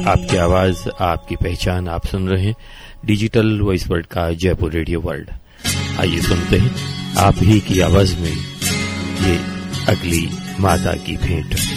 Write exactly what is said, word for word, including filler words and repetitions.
आपकी आवाज, आपकी पहचान। आप सुन रहे हैं डिजिटल वॉइस वर्ल्ड का जयपुर रेडियो वर्ल्ड। आइए सुनते हैं आप ही की आवाज में ये अगली माता की भेंट।